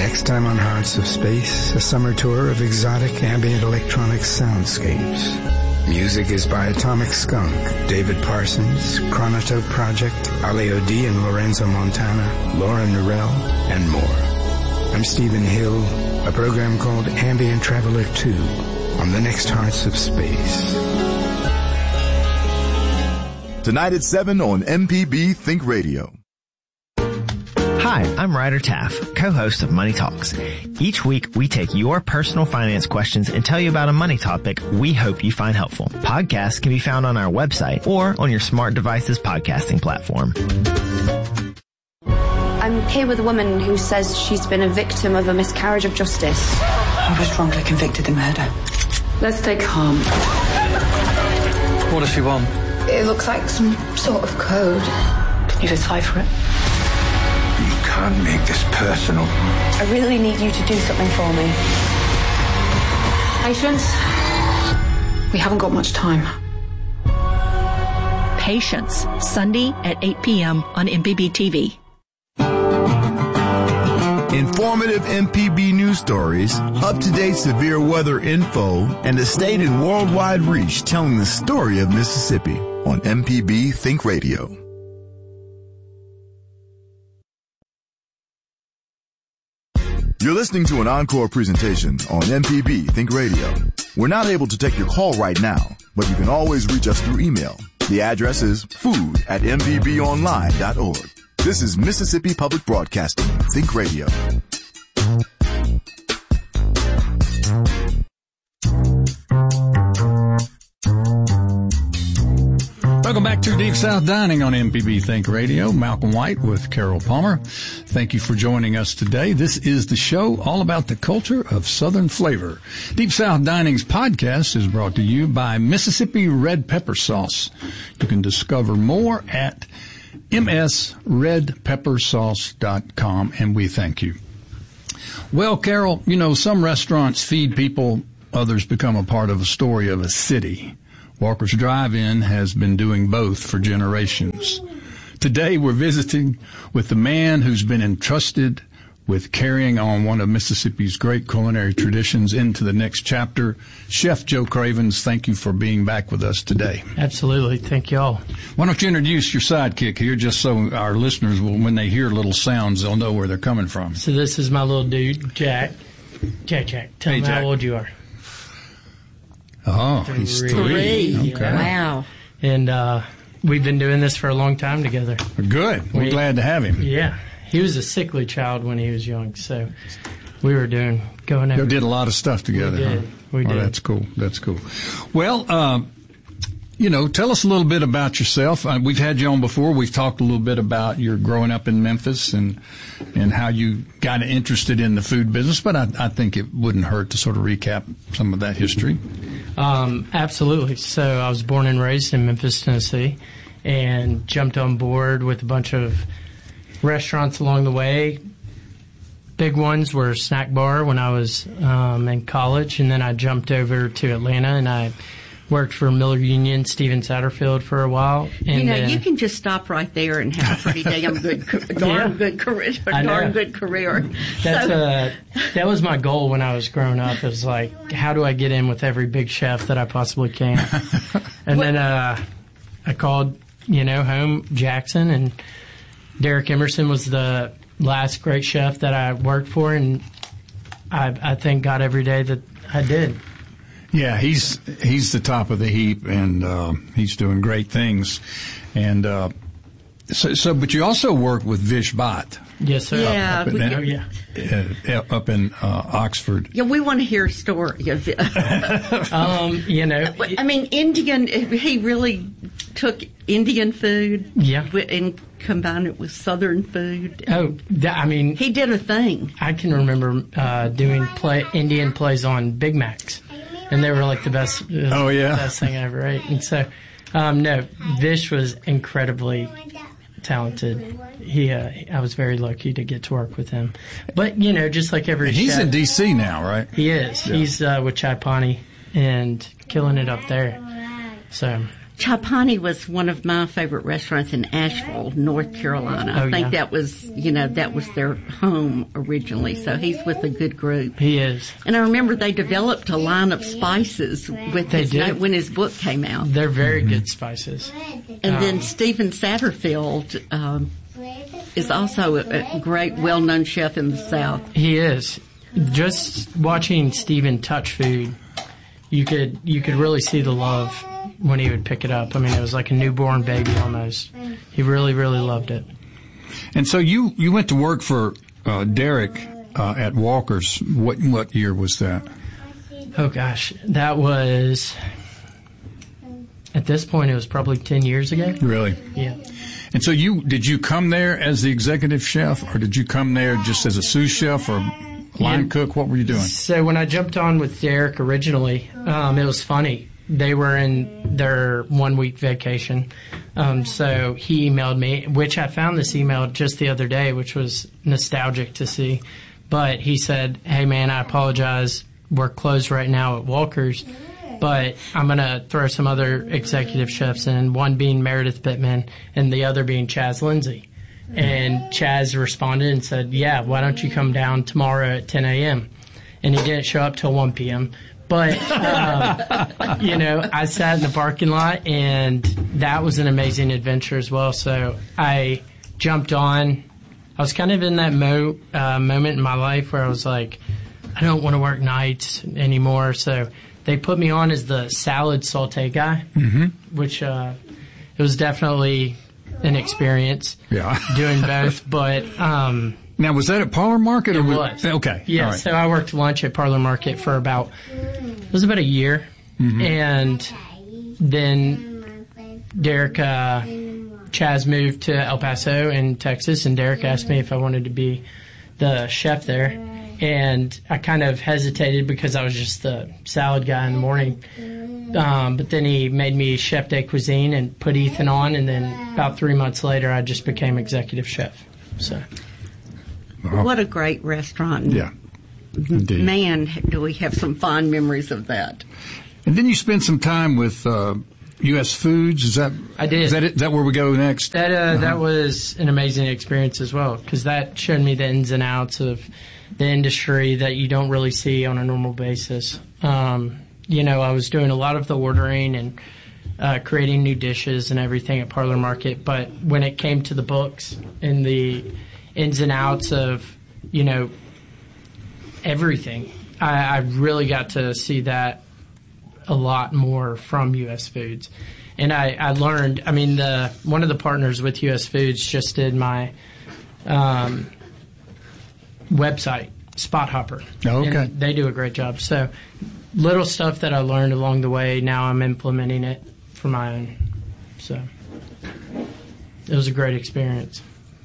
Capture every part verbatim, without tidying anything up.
Next time on Hearts of Space, a summer tour of exotic ambient electronic soundscapes. Music is by Atomic Skunk, David Parsons, Chronotope Project, Ali O'D and Lorenzo Montana, Laura Norell, and more. I'm Stephen Hill, a program called Ambient Traveler two on the next Hearts of Space. Tonight at seven on M P B Think Radio. Hi, I'm Ryder Taff, co-host of Money Talks. Each week, we take your personal finance questions and tell you about a money topic we hope you find helpful. Podcasts can be found on our website or on your smart device's podcasting platform. I'm here with a woman who says she's been a victim of a miscarriage of justice. I was wrongly convicted in murder. Let's stay calm. What does she want? It looks like some sort of code. Can you decipher it? You can't make this personal. I really need you to do something for me. Patience. We haven't got much time. Patience, Sunday at eight p.m. on M P B T V. Informative M P B news stories, up-to-date severe weather info, and a state and worldwide reach telling the story of Mississippi on M P B Think Radio. You're listening to an encore presentation on M P B Think Radio. We're not able to take your call right now, but you can always reach us through email. The address is food at m p b online dot org. This is Mississippi Public Broadcasting, Think Radio. Welcome back to Deep South Dining on M P B Think Radio. Malcolm White with Carol Palmer. Thank you for joining us today. This is the show all about the culture of Southern flavor. Deep South Dining's podcast is brought to you by Mississippi Red Pepper Sauce. You can discover more at m s red pepper sauce dot com, and we thank you. Well, Carol, you know, some restaurants feed people, others become a part of a story of a city. Walker's Drive-In has been doing both for generations. Today, we're visiting with the man who's been entrusted with carrying on one of Mississippi's great culinary traditions into the next chapter. Chef Joe Cravens, thank you for being back with us today. Absolutely. Thank you all. Why don't you introduce your sidekick here, just so our listeners will, when they hear little sounds, they'll know where they're coming from. So this is my little dude, Jack. Jack, Jack, tell hey, me Jack. how old you are. Oh, he's three. three. Okay. Wow. And uh, we've been doing this for a long time together. Good. We're we, glad to have him. Yeah. He was a sickly child when he was young, so we were doing, going over. You did a lot of stuff together, we did. huh? We oh, did. That's cool. That's cool. Well, um, you know, tell us a little bit about yourself. Uh, we've had you on before. We've talked a little bit about your growing up in Memphis and and how you got interested in the food business, but I, I think it wouldn't hurt to sort of recap some of that history. Um, absolutely. So I was born and raised in Memphis, Tennessee, and jumped on board with a bunch of restaurants along the way. Big ones were Snack Bar when I was um, in college, and then I jumped over to Atlanta, and I worked for Miller Union, Steven Satterfield for a while. And you know, then, you can just stop right there and have a pretty damn good, darn yeah. good career. I know. Darn good career. That's so, uh, that was my goal when I was growing up. It was like, how do I get in with every big chef that I possibly can? And then uh, I called, you know, home Jackson, and Derek Emerson was the last great chef that I worked for, and I, I thank God every day that I did. Yeah, he's he's the top of the heap, and uh, he's doing great things. And uh, so, so, but you also work with Vish Bhatt. Yes, sir. Yeah, up, up in, we, uh, yeah. Uh, up in uh, Oxford. Yeah, we want to hear a story of it. um, you know, I mean, Indian. He really took Indian food, yeah, and combined it with Southern food. Oh, that, I mean, he did a thing. I can remember uh, doing play Indian plays on Big Macs, and they were like the best. Oh yeah, the best thing I ever ate. And so, um, no, Vish was incredibly talented. He, uh, I was very lucky to get to work with him. But you know, just like every and he's chef, in D C now, right? He is. Yeah. He's uh, with Chai Pani and killing it up there. So Chapani was one of my favorite restaurants in Asheville, North Carolina. I oh, think yeah. that was, you know, that was their home originally. So he's with a good group. He is. And I remember they developed a line of spices with They his did. note when his book came out. They're very mm-hmm. good spices. And um, then Stephen Satterfield um, is also a, a great, well-known chef in the South. He is. Just watching Stephen touch food, you could you could really see the love when he would pick it up. I mean, it was like a newborn baby almost. He really, really loved it. And so you, you went to work for uh, Derek uh, at Walker's. What what year was that? Oh, gosh. That was, at this point, it was probably ten years ago. Really? Yeah. And so you did you come there as the executive chef, or did you come there just as a sous chef or line yeah. cook? What were you doing? So when I jumped on with Derek originally, um, it was funny. They were in their one-week vacation. Um, so he emailed me, which I found this email just the other day, which was nostalgic to see. But he said, hey, man, I apologize. We're closed right now at Walker's, but I'm going to throw some other executive chefs in, one being Meredith Pittman and the other being Chaz Lindsay. And Chaz responded and said, yeah, why don't you come down tomorrow at ten a.m.? And he didn't show up till one p.m., But, um, you know, I sat in the parking lot, and that was an amazing adventure as well. So I jumped on. I was kind of in that mo- uh, moment in my life where I was like, I don't want to work nights anymore. So they put me on as the salad saute guy, mm-hmm. which uh, it was definitely an experience yeah. doing both. But um, now, was that at Parlor Market? It or was. Okay. Yeah, all right. So I worked lunch at Parlor Market for about, it was about a year. Mm-hmm. And then Derek, uh, Chaz moved to El Paso in Texas, and Derek asked me if I wanted to be the chef there. And I kind of hesitated because I was just the salad guy in the morning. Um, but then he made me chef de cuisine and put Ethan on, and then about three months later, I just became executive chef. So. What a great restaurant. Yeah. Indeed. Man, do we have some fond memories of that. And then you spent some time with uh, U S Foods. Is that I did. Is that it? Is that where we go next? That uh, uh-huh. that was an amazing experience as well, because that showed me the ins and outs of the industry that you don't really see on a normal basis. Um, you know, I was doing a lot of the ordering and uh, creating new dishes and everything at Parlor Market, but when it came to the books and the ins and outs of, you know, everything, I, I really got to see that a lot more from U S Foods. And I, I learned, I mean, the one of the partners with U S Foods just did my um, website, Spot Hopper. Oh, okay. And they do a great job. So little stuff that I learned along the way, now I'm implementing it for my own. So it was a great experience.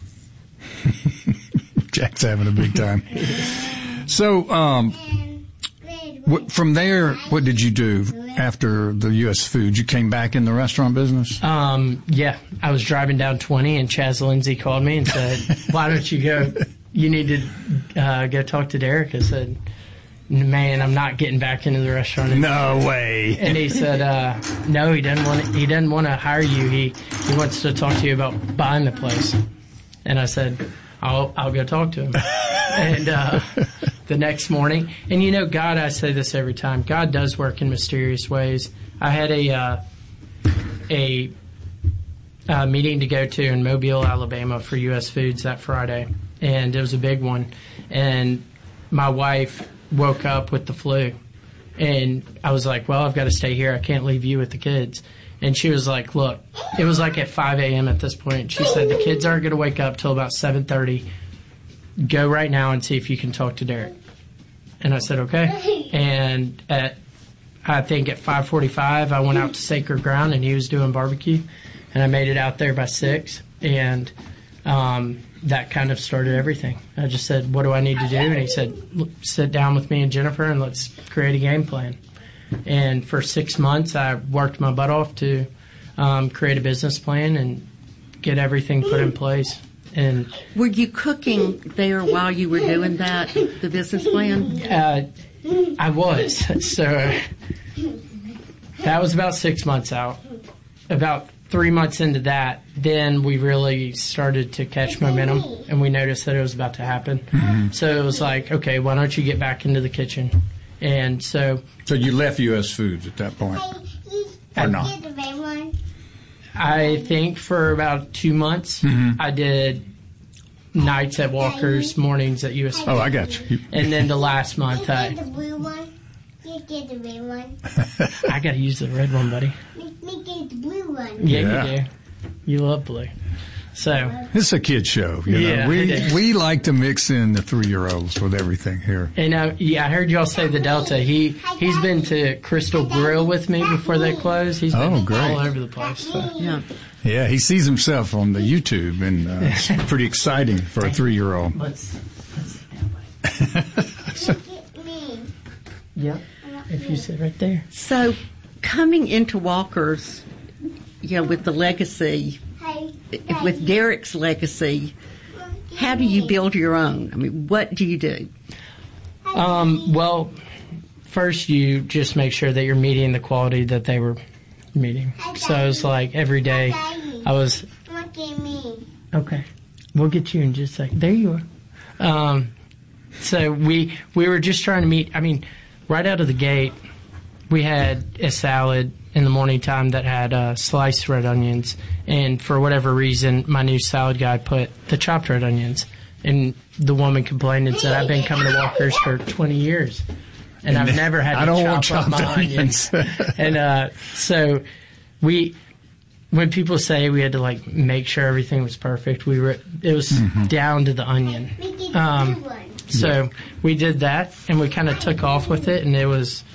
Jack's having a big time. So, um, what, from there, what did you do after the U S Foods? You came back in the restaurant business? Um, yeah, I was driving down twenty, and Chaz Lindsay called me and said, "Why don't you go? You need to uh, go talk to Derek." I said, "Man, I'm not getting back into the restaurant anymore." No way. And he said, uh, "No, he doesn't want. To, he doesn't want to hire you. He he wants to talk to you about buying the place." And I said, I'll, I'll go talk to him. And uh, the next morning, and you know, God, I say this every time, God does work in mysterious ways. I had a uh, a, a meeting to go to in Mobile, Alabama for U S Foods that Friday, and it was a big one. And my wife woke up with the flu, and I was like, well, I've got to stay here. I can't leave you with the kids. And she was like, look, it was like at five a.m. at this point. She said, the kids aren't going to wake up till about seven thirty. Go right now and see if you can talk to Derek. And I said, okay. And at, I think at five forty-five, I went out to Sacred Ground, and he was doing barbecue. And I made it out there by six. And um, that kind of started everything. I just said, what do I need to do? And he said, sit down with me and Jennifer, and let's create a game plan. And for six months, I worked my butt off to um, create a business plan and get everything put in place. And were you cooking there while you were doing that, the business plan? Uh, I was. So that was about six months out. about three months into that, then we really started to catch momentum, and we noticed that it was about to happen. Mm-hmm. So it was like, okay, why don't you get back into the kitchen? And so... So you left U S Foods at that point? Or not? I think for about two months, mm-hmm. I did nights at Walker's, mornings at U S Foods. Oh, I got you. And then the last month, I... You get the blue one. You get the red one. I got to use the red one, buddy. You get the blue one. Yeah, yeah, you do. You love blue. So it's a kid show. You know? Yeah, we we like to mix in the three-year-olds with everything here. And uh, yeah, I heard y'all say the Delta. He he's been to Crystal Grill with me before they closed. He's been oh, great. all over the place. So. Yeah, yeah. He sees himself on the YouTube, and uh, it's pretty exciting for a three-year-old. Let's let's sit down, Yep. If you sit right there. So, coming into Walker's, you know, with the legacy, with Derek's legacy, how do you build your own? I mean, what do you do? Um, well, first you just make sure that you're meeting the quality that they were meeting. So it's like every day I was... Okay. We'll get you in just a second. There you are. Um, so we we were just trying to meet... I mean... Right out of the gate, we had a salad in the morning time that had uh, sliced red onions, and for whatever reason, my new salad guy put the chopped red onions. And the woman complained and said, "I've been coming to Walker's for twenty years, and, and I've never had to I don't chop want chopped up my onions." And uh, so we, when people say we had to like make sure everything was perfect, we were it was mm-hmm. down to the onion. Um, So yeah. we did that, and we kind of took off with it, and it was,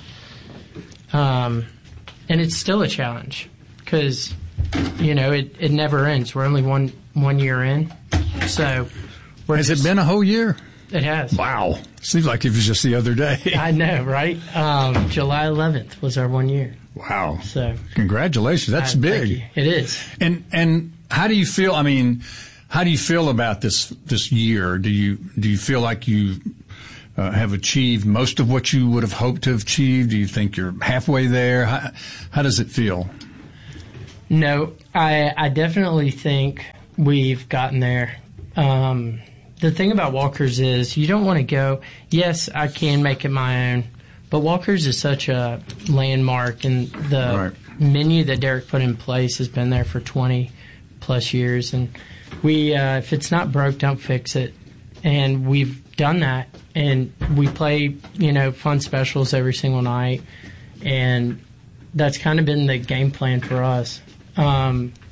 um, and it's still a challenge because, you know, it, it never ends. We're only one one year in, so we're has just, it been a whole year? It has. Wow, seems like it was just the other day. I know, right? Um, July eleventh was our one year. Wow! So congratulations, that's uh, big. Thank you. It is. And and how do you feel? I mean. How do you feel about this this year? Do you do you feel like you uh, have achieved most of what you would have hoped to have achieved? Do you think you're halfway there? How, how does it feel? No, I I definitely think we've gotten there. Um, the thing about Walker's is you don't want to go, yes, I can make it my own, but Walker's is such a landmark, and the right. menu that Derek put in place has been there for twenty plus years, and we uh, if it's not broke, don't fix it. And we've done that, and we play, you know, fun specials every single night, and that's kind of been the game plan for us. Um,